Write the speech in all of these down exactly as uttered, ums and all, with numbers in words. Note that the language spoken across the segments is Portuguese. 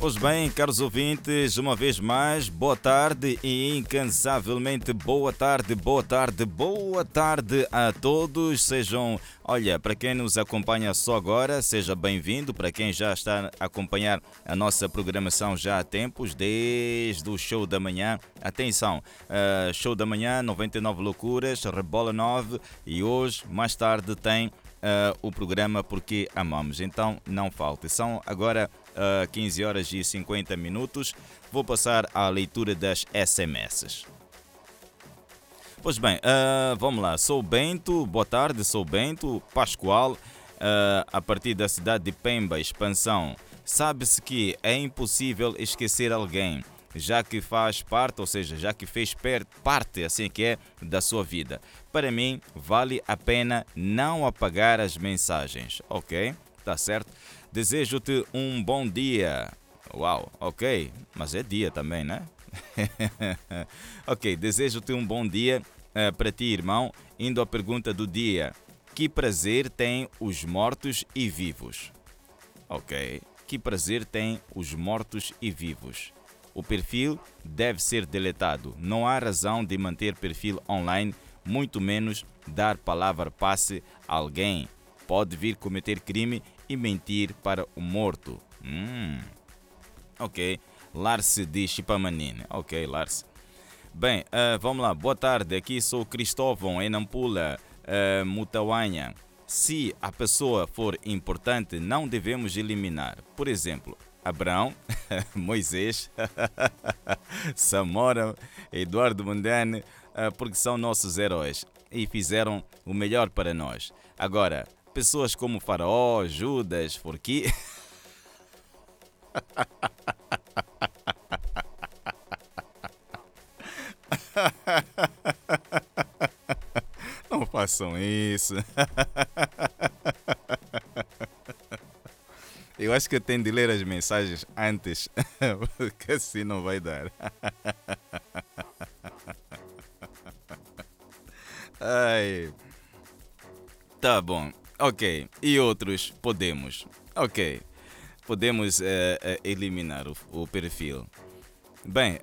Pois bem, caros ouvintes, uma vez mais, boa tarde e incansavelmente boa tarde, boa tarde, boa tarde a todos. Sejam, olha, para quem nos acompanha só agora, seja bem-vindo. Para quem já está a acompanhar a nossa programação já há tempos, desde o show da manhã. Atenção, uh, show da manhã, noventa e nove Loucuras, Rebola nove e hoje, mais tarde, tem uh, o programa Porque Amamos. Então, não falte. São agora Uh, quinze horas e cinquenta minutos, vou passar à leitura das S M S. Pois bem, uh, vamos lá. Sou o Bento, boa tarde, sou o Bento Pascoal, uh, a partir da cidade de Pemba, Expansão. Sabe-se que é impossível esquecer alguém, já que faz parte, ou seja, já que fez parte, assim que é, da sua vida. Para mim, vale a pena não apagar as mensagens, ok? Tá certo? Desejo-te um bom dia. Uau, ok, mas é dia também, né? Ok, desejo-te um bom dia uh, para ti, irmão. Indo à pergunta do dia: que prazer têm os mortos e vivos? Ok, que prazer têm os mortos e vivos? O perfil deve ser deletado. Não há razão de manter perfil online, muito menos dar palavra passe a alguém. Pode vir cometer crime e mentir para o morto. Hum. Ok. Larce de Chipamanine. Ok, Larce. Bem, uh, vamos lá. Boa tarde. Aqui sou Cristóvão, em Nampula, uh, Mutauanha. Se a pessoa for importante, não devemos eliminar. Por exemplo, Abraão, Moisés, Samora, Eduardo Mundane, uh, porque são nossos heróis e fizeram o melhor para nós. Agora, pessoas como Faraó, Judas, Forqui... Não façam isso. Eu acho que eu tenho de ler as mensagens antes, porque assim não vai dar. Ai. Tá bom. Ok, e outros podemos. Ok, podemos uh, uh, eliminar o, o perfil. Bem,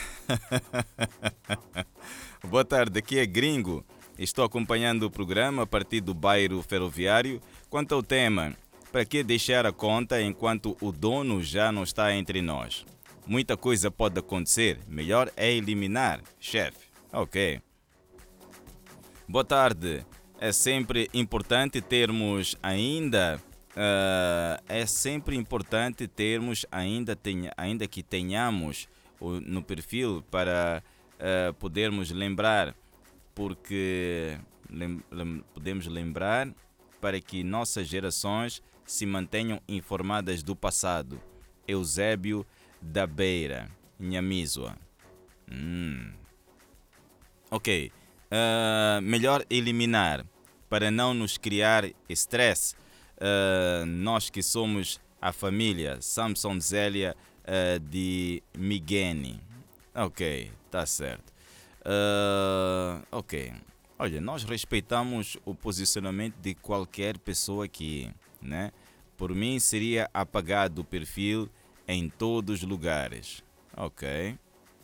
boa tarde, aqui é Gringo. Estou acompanhando o programa a partir do bairro Ferroviário. Quanto ao tema, para que deixar a conta enquanto o dono já não está entre nós? Muita coisa pode acontecer, melhor é eliminar, chefe. Ok. Boa tarde. É sempre importante termos ainda, uh, é sempre importante termos ainda, tenha, ainda que tenhamos o, no perfil para uh, podermos lembrar, porque lem, lem, podemos lembrar para que nossas gerações se mantenham informadas do passado. Eusébio da Beira, Nhamisoa. Hum. Ok, uh, melhor eliminar. Para não nos criar estresse, uh, nós que somos a família Samson Zélia uh, de Migeni. Ok, tá certo. Uh, ok. Olha, nós respeitamos o posicionamento de qualquer pessoa aqui, né? Por mim seria apagado o perfil em todos os lugares. Ok.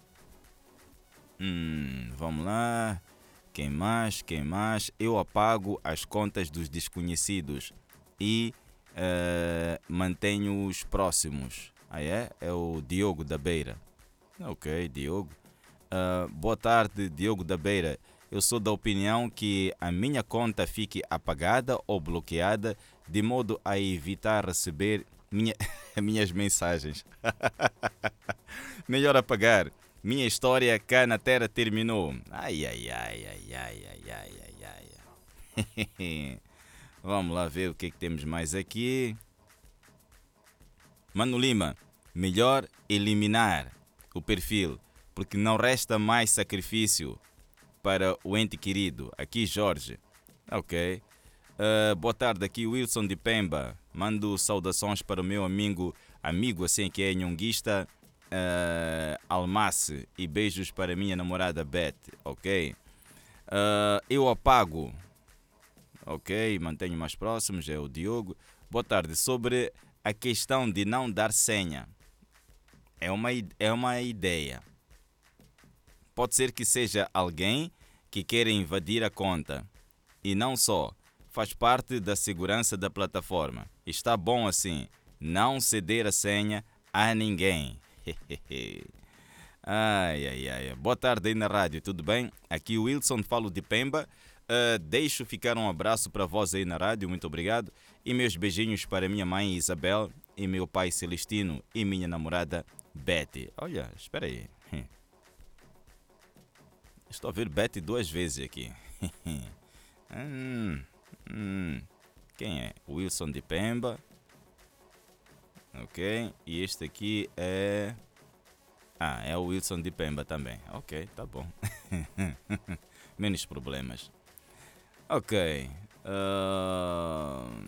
Hum, vamos lá. Quem mais? Quem mais? Eu apago as contas dos desconhecidos e uh, mantenho os próximos. Ah, é? É o Diogo da Beira. Ok, Diogo. Uh, boa tarde, Diogo da Beira. Eu sou da opinião que a minha conta fique apagada ou bloqueada de modo a evitar receber minha, minhas mensagens. Melhor apagar. Minha história cá na Terra terminou. Ai, ai, ai, ai, ai, ai, ai, ai, ai. Vamos lá ver o que, é que temos mais aqui. Mano Lima, melhor eliminar o perfil, porque não resta mais sacrifício para o ente querido. Aqui Jorge. Ok. Uh, boa tarde, aqui Wilson de Pemba. Mando saudações para o meu amigo, amigo assim que é nhonguista, Uh, Almace, e beijos para minha namorada Beth, ok? Uh, eu apago, ok? Mantenho mais próximos, é o Diogo. Boa tarde. Sobre a questão de não dar senha, É uma, i- é uma ideia. Pode ser que seja alguém que queira invadir a conta. E não só, faz parte da segurança da plataforma. Está bom assim, não ceder a senha a ninguém. Ai, ai, ai. Boa tarde aí na rádio, tudo bem? Aqui o Wilson, falo de Pemba. Uh, deixo ficar um abraço para vós aí na rádio, muito obrigado. E meus beijinhos para minha mãe Isabel e meu pai Celestino e minha namorada Betty. Olha, espera aí. Estou a ver Betty duas vezes aqui. hum, hum. Quem é? Wilson de Pemba. Ok. E este aqui é... Ah, é o Wilson de Pemba também. Ok, tá bom. Menos problemas. Ok. Uh...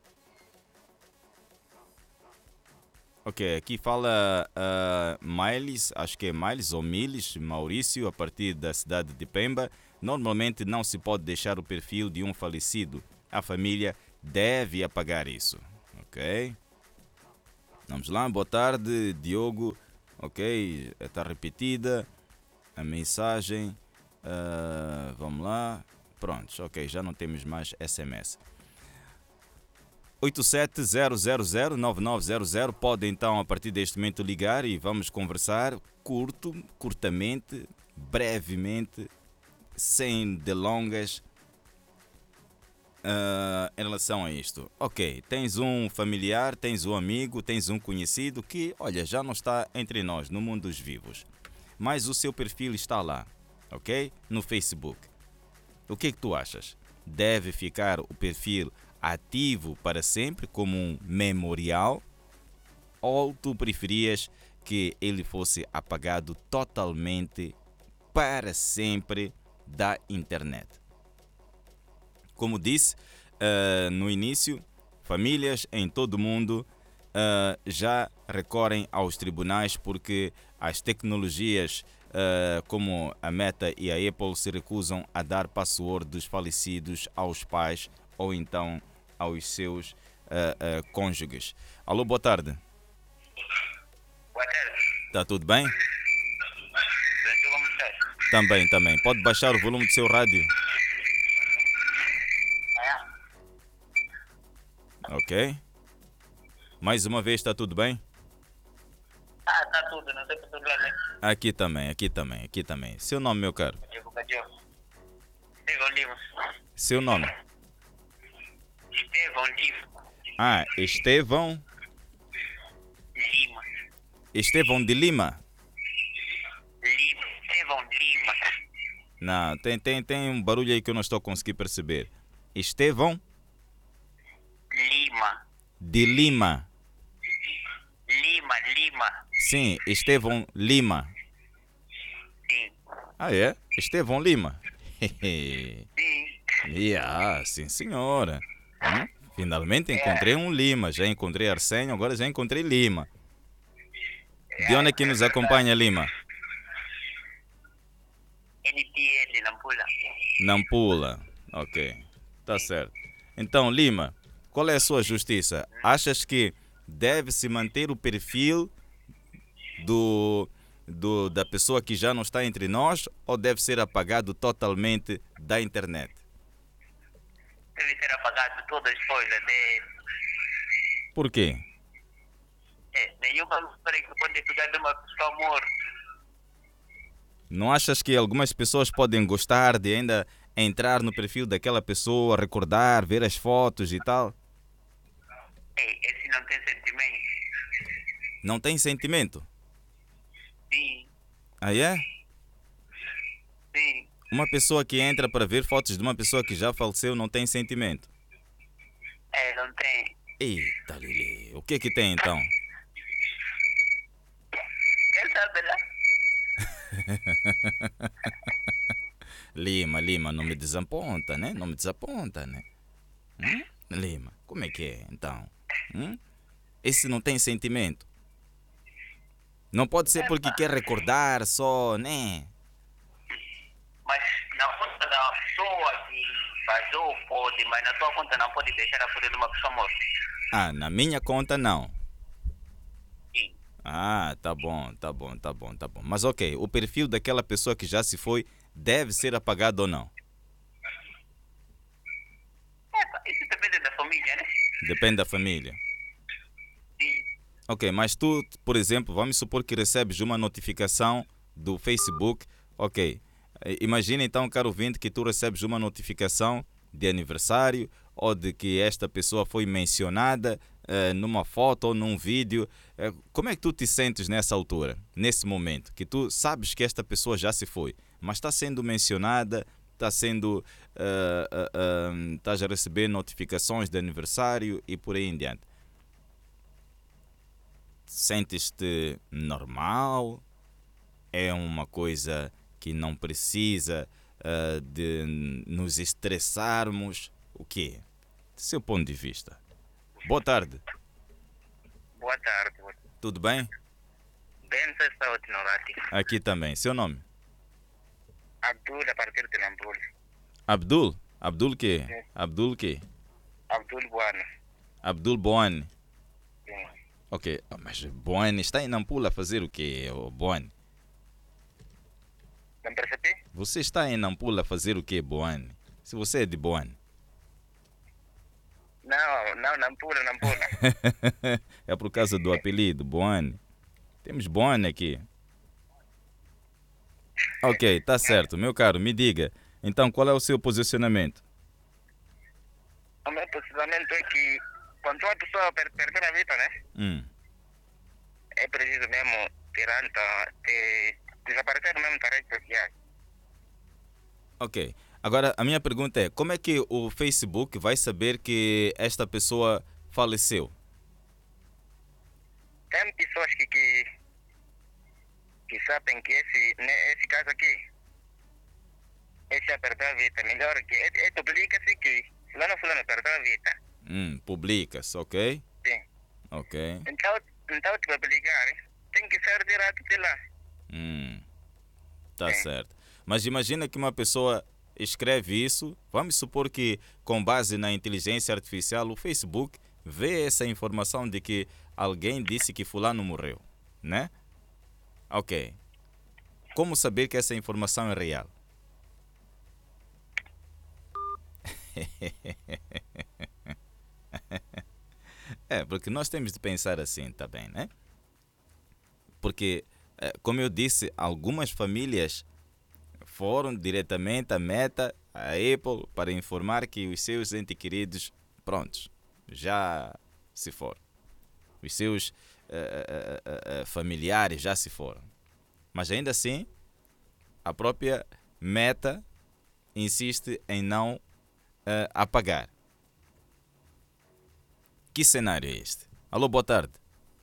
Ok, aqui fala uh, Miles, acho que é Miles ou Miles, Maurício, a partir da cidade de Pemba. Normalmente não se pode deixar o perfil de um falecido. A família deve apagar isso. Ok. Vamos lá, boa tarde, Diogo. Ok, está repetida a mensagem. Uh, vamos lá. Prontos, ok, já não temos mais S M S. oito sete zero zero zero nove nove zero zero. Pode então a partir deste momento ligar e vamos conversar curto, curtamente, brevemente, sem delongas uh, em relação a isto. Ok, tens um familiar, tens um amigo, tens um conhecido que, olha, já não está entre nós no mundo dos vivos, mas o seu perfil está lá, ok? No Facebook. O que é que tu achas? Deve ficar o perfil ativo para sempre como um memorial, ou tu preferias que ele fosse apagado totalmente para sempre da internet? Como disse uh, no início, famílias em todo o mundo uh, já recorrem aos tribunais porque as tecnologias uh, como a Meta e a Apple se recusam a dar password dos falecidos aos pais ou então aos seus uh, uh, cônjuges. Alô, boa tarde. Boa tarde. Está tudo bem? Deixa eu mostrar. Também, também. Pode baixar o volume do seu rádio. Ok. Mais uma vez, está tudo bem? Ah, tá tudo, não tem problema. Aqui também, aqui também, aqui também. Seu nome, meu caro? Diego, cadê? Estevão Lima. Seu nome? Estevão Lima. Ah, Estevão. Lima. Estevão de Lima. Lima. Estevão Lima. Não, tem, tem, tem um barulho aí que eu não estou a conseguir perceber. Estevão Lima. de Lima. Lima, Lima. Sim, Estevão Lima. Sim. Ah, é? Estevão Lima. Sim. Yeah, sim, senhora. Hum? Finalmente encontrei um Lima. Já encontrei Arsenio, agora já encontrei Lima. De onde é que nos acompanha, Lima? N T L, Nampula. Nampula. Ok, tá certo. Então, Lima, qual é a sua justiça? Achas que deve-se manter o perfil do, do, da pessoa que já não está entre nós ou deve ser apagado totalmente da internet? Deve ser apagado todas as coisas dele. Por quê? É, nenhuma história que pode ficar de uma pessoa morta. Não achas que algumas pessoas podem gostar de ainda entrar no perfil daquela pessoa, recordar, ver as fotos e tal? É, esse não tem sentimento. Não tem sentimento? Sim, Ah, é? sim. Uma pessoa que entra para ver fotos de uma pessoa que já faleceu não tem sentimento? É, não tem. Eita, Lili, o que que tem então? Quem sabe lá? Lima, Lima, não me desaponta, né? Não me desaponta, né? Hum? Lima, como é que é então? Hum? Esse não tem sentimento? Não pode ser porque quer recordar só, né? Mas na conta da pessoa que vazou pode, mas na tua conta não pode deixar a folha de uma pessoa morta. Ah, na minha conta não. Sim. Ah, tá bom, tá bom, tá bom, tá bom. Mas ok, o perfil daquela pessoa que já se foi deve ser apagado ou não? É, isso depende da família, né? Depende da família. Sim. Ok, mas tu, por exemplo, vamos supor que recebes uma notificação do Facebook. Ok, eh, imagina então, caro ouvinte, que tu recebes uma notificação de aniversário ou de que esta pessoa foi mencionada eh, numa foto ou num vídeo. Eh, como é que tu te sentes nessa altura, nesse momento, que tu sabes que esta pessoa já se foi, mas está sendo mencionada, está sendo, eh, eh, eh, estás a receber notificações de aniversário e por aí em diante? Sentes-te normal? É uma coisa que não precisa uh, de nos estressarmos? O quê? Do seu ponto de vista. Boa tarde. Boa tarde. Tudo bem? Bem, você está ótimo, Rati. Aqui também. Seu nome? Abdul, a partir de Nampula. Abdul? Abdul quê? Sim. Abdul quê? Abdul Buano. Abdul Boane. Sim. Ok, mas Boane está em Nampula a fazer o quê, Boane? Não percebi? Você está em Nampula a fazer o quê, Boane? Se você é de Boane. Não, não, Nampula, Nampula. É por causa do apelido, Boane. Temos Boane aqui. Ok, tá certo. Meu caro, me diga. Então, qual é o seu posicionamento? O meu posicionamento é que quando uma pessoa per perder a vida, né? Hum. É preciso mesmo tirar, de, desaparecer mesmo das redes sociais. Ok. Agora, a minha pergunta é, como é que o Facebook vai saber que esta pessoa faleceu? Tem pessoas que, que, que sabem que esse, né, esse caso aqui, esse é perder a vida. Melhor que, é, é publica-se que fulano, fulano perdeu a vida. Hum, publica-se, ok? Sim. Ok. Então, então te publicar, tem que ser direto de lá. Hum, tá Sim. certo. Mas imagina que uma pessoa escreve isso, vamos supor que com base na inteligência artificial o Facebook vê essa informação de que alguém disse que fulano morreu, né? Ok. Como saber que essa informação é real? É, porque nós temos de pensar assim também, né? Porque, como eu disse, algumas famílias foram diretamente à Meta, à Apple, para informar que os seus entes queridos, prontos, já se foram. Os seus uh, uh, uh, familiares já se foram. Mas ainda assim, a própria Meta insiste em não uh, apagar. Que cenário é este? Alô, boa tarde.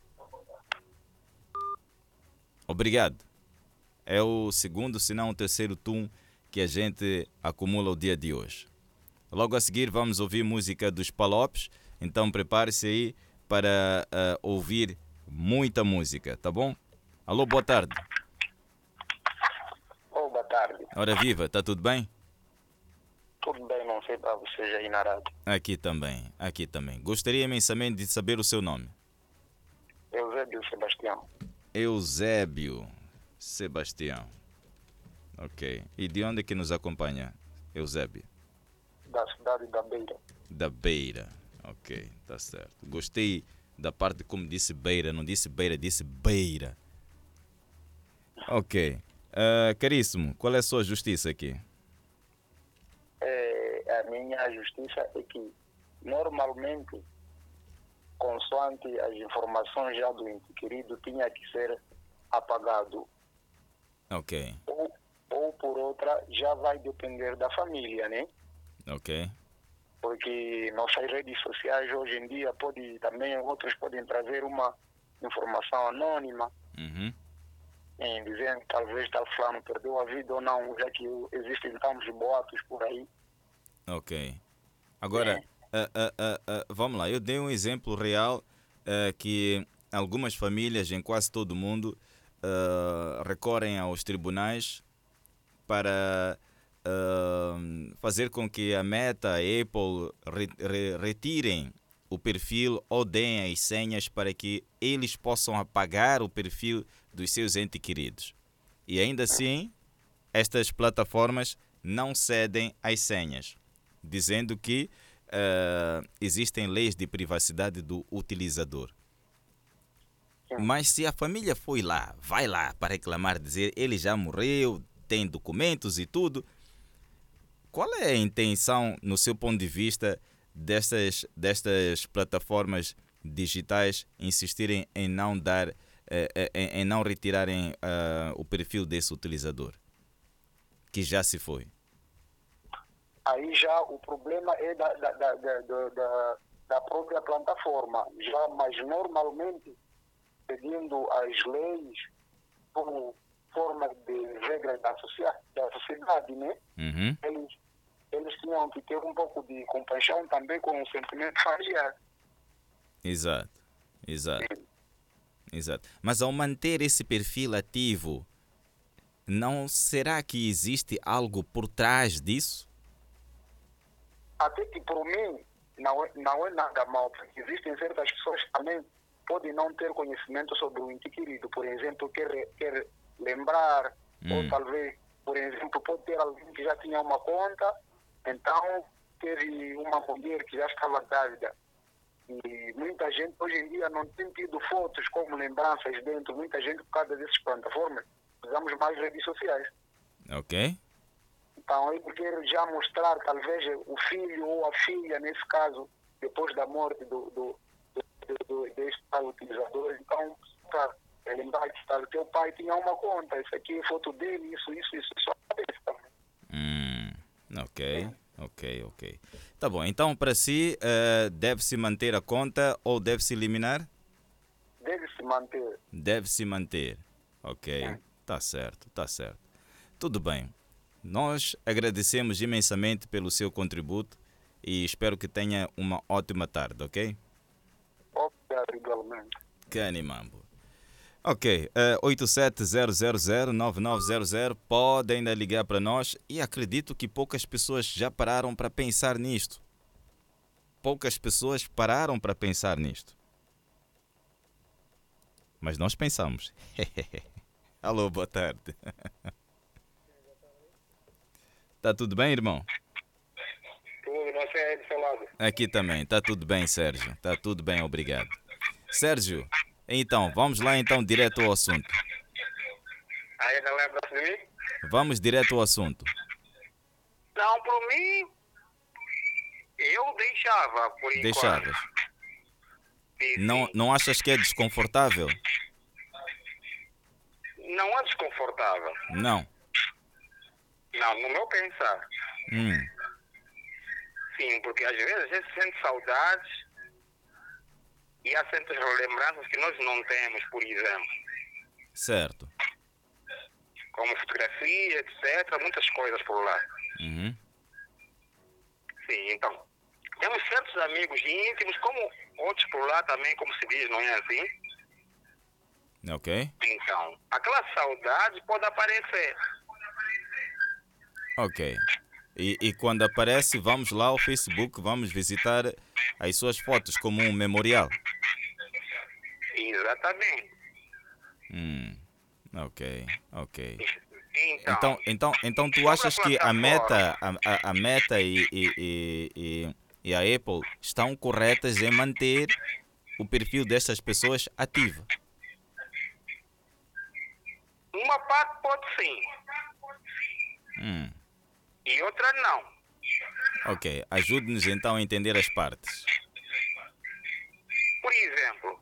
Obrigado. É o segundo, se não o terceiro tum que a gente acumula o dia de hoje. Logo a seguir vamos ouvir música dos Palopes, então prepare-se aí para uh, ouvir muita música, tá bom? Alô, boa tarde. Oh, boa tarde. Ora viva, tá tudo bem? Tudo bem, não sei para vocês aí na rádio. Aqui também, aqui também. Gostaria imensamente de saber o seu nome. Eusébio Sebastião. Eusébio Sebastião. Ok. E de onde é que nos acompanha, Eusébio? Da cidade da Beira. Da Beira. Ok, tá certo. Gostei da parte como disse Beira, não disse Beira, disse Beira. Ok. Uh, caríssimo, qual é a sua justiça aqui? É, a minha justiça é que, normalmente, consoante as informações já do ente querido, tinha que ser apagado. Ok. Ou, ou por outra, já vai depender da família, né? Ok. Porque nossas redes sociais hoje em dia pode, também outros podem trazer uma informação anônima, Uhum. em dizendo que talvez tal fulano perdeu a vida ou não, já que existem tantos boatos por aí. Ok. Agora, É. uh, uh, uh, uh, vamos lá, eu dei um exemplo real uh, que algumas famílias em quase todo o mundo uh, recorrem aos tribunais para uh, fazer com que a Meta, a Apple re, re, retirem o perfil ou deem as senhas para que eles possam apagar o perfil dos seus entes queridos. E ainda assim, estas plataformas não cedem as senhas, dizendo que uh, existem leis de privacidade do utilizador. Mas se a família foi lá, vai lá para reclamar, dizer ele já morreu, tem documentos e tudo, qual é a intenção, no seu ponto de vista, destas, destas plataformas digitais insistirem em não dar, eh, em, em não retirarem uh, o perfil desse utilizador, que já se foi? Aí já o problema é da, da, da, da, da, da própria plataforma, já, mas normalmente, seguindo as leis como forma de regras da, da sociedade, né? Uhum. Eles, eles tinham que ter um pouco de compaixão também com o sentimento familiar. Exato, exato, exato. Mas ao manter esse perfil ativo, não será que existe algo por trás disso? Até que, por mim, não é, não é nada mal, porque existem certas pessoas que também podem não ter conhecimento sobre o ente querido. Por exemplo, quer, quer lembrar, hum. ou talvez, por exemplo, pode ter alguém que já tinha uma conta, então teve uma mulher que já estava grávida. E muita gente hoje em dia não tem tido fotos como lembranças dentro, muita gente por causa dessas plataformas. Usamos mais redes sociais. Ok. Então ele quer já mostrar talvez o filho ou a filha, nesse caso, depois da morte do, do, do, do, deste utilizador. Então, para lembrar que o teu pai tinha uma conta, isso aqui é foto dele, isso, isso, isso, isso aparece também. Hum, ok, é. ok, ok. Tá bom, então para si uh, deve-se manter a conta ou deve-se eliminar? Deve-se manter. Deve-se manter, ok, é. Tá certo, tá certo. Tudo bem. Nós agradecemos imensamente pelo seu contributo e espero que tenha uma ótima tarde, ok? Obrigado, igualmente. Canimambo. Ok, uh, oito sete zero zero zero nove nove zero zero, pode ainda ligar para nós e acredito que poucas pessoas já pararam para pensar nisto. Poucas pessoas pararam para pensar nisto. Mas nós pensamos. Alô, boa tarde. Tá tudo bem, irmão? Tudo, não sei aí do seu lado. Aqui também, tá tudo bem, Sérgio. Tá tudo bem, obrigado. Sérgio, então, vamos lá então direto ao assunto. Aí não lembra-se de mim? Vamos direto ao assunto. Não, por mim, eu deixava, por enquanto. Deixavas? Sim, não, sim. não achas que é desconfortável? Não é desconfortável. Não. Não, no meu pensar. Hum. Sim, porque às vezes a gente sente saudades e há certas lembranças que nós não temos, por exemplo. Certo. Como fotografia, etcétera. Muitas coisas por lá. Uhum. Sim, então. Temos certos amigos íntimos, como outros por lá também, como se diz, não é assim? Ok. Então, aquela saudade pode aparecer. Ok. E, e quando aparece, vamos lá ao Facebook, vamos visitar as suas fotos como um memorial. Exatamente. Hum. Ok, ok. Então, Então, então, então tu achas que a Meta, a, a, a Meta e, e, e, e, e a Apple estão corretas em manter o perfil destas pessoas ativo? Uma parte pode sim. Hum. E outra não. Ok, ajude-nos então a entender as partes. Por exemplo,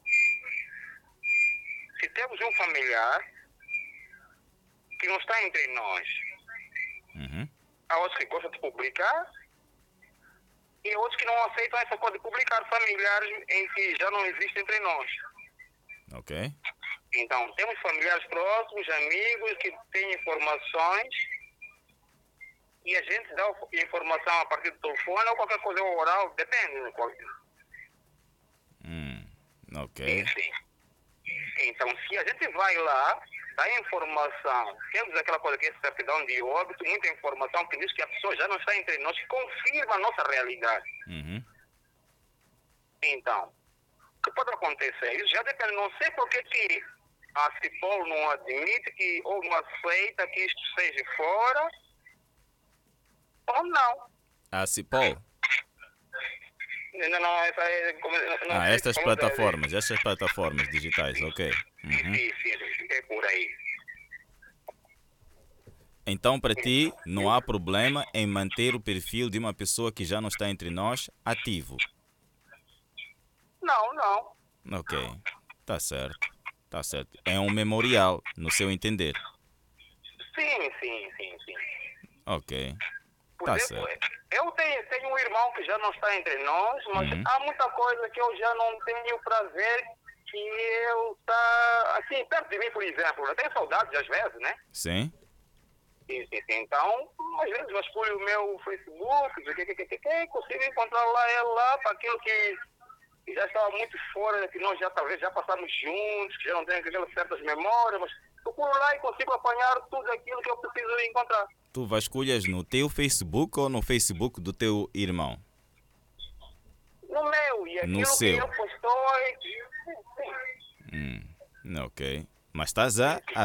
se temos um familiar que não está entre nós, Uhum. há outros que gostam de publicar e outros que não aceitam essa coisa de publicar familiares em que já não existem entre nós. Ok. Então, temos familiares próximos, amigos que têm informações e a gente dá informação a partir do telefone ou qualquer coisa oral, depende. Hum. Ok. Sim, sim. Então, se a gente vai lá, dá informação, temos aquela coisa que é certidão de óbito, muita informação que diz que a pessoa já não está entre nós, que confirma a nossa realidade. Uhum. Então, o que pode acontecer? Isso já depende, não sei por que que a Cipol não admite que, ou não aceita que isto seja fora, ou não. A Cipol? Não, não, essa é, como, não Ah, sei estas como plataformas, estas plataformas digitais, ok. Sim, Uhum. sim, sim, é por aí. Então, para ti, não há problema em manter o perfil de uma pessoa que já não está entre nós ativo? Não, não. Ok, tá certo, tá certo. É um memorial, no seu entender. Sim, sim, sim, sim. Ok, Por tá exemplo, certo. eu tenho, tenho um irmão que já não está entre nós, mas Uhum. há muita coisa que eu já não tenho prazer que eu tá assim, perto de mim, por exemplo. Eu tenho saudades às vezes, né? Sim? Sim, sim, sim. Então, às vezes vasculho o meu Facebook, que, que, que, que, que, consigo encontrar lá ele lá para aquilo que, que já estava muito fora, que nós já talvez já passamos juntos, que já não tem aquelas certas memórias, mas procuro lá e consigo apanhar tudo aquilo que eu preciso encontrar. Tu vasculhas no teu Facebook ou no Facebook do teu irmão? No meu, e No aquilo seu. que ele postou, é- sim, sim. Hum, ok. Mas estás a